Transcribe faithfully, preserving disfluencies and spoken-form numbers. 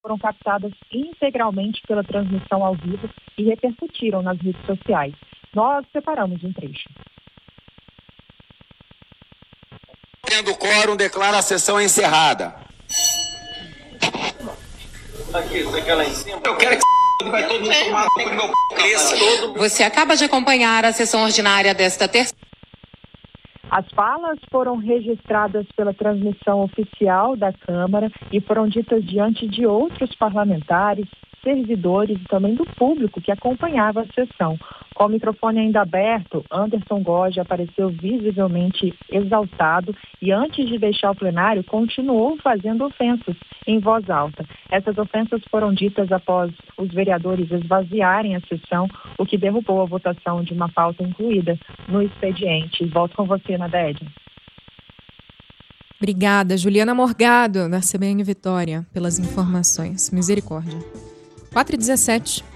foram captadas integralmente pela transmissão ao vivo e repercutiram nas redes sociais. Nós separamos um trecho. Tendo quórum, declara a sessão encerrada. Aqui, você quer lá em cima? Eu quero que vai todo mundo tomar no meu cresça. Você acaba de acompanhar a sessão ordinária desta terça. As falas foram registradas pela transmissão oficial da Câmara e foram ditas diante de outros parlamentares, servidores e também do público que acompanhava a sessão. Com o microfone ainda aberto, Anderson Goja apareceu visivelmente exaltado e, antes de deixar o plenário, continuou fazendo ofensas em voz alta. Essas ofensas foram ditas após os vereadores esvaziarem a sessão, o que derrubou a votação de uma pauta incluída no expediente. Volto com você, Nadege. Obrigada, Juliana Morgado, da C B N Vitória, pelas informações. Misericórdia. quatro e dezessete.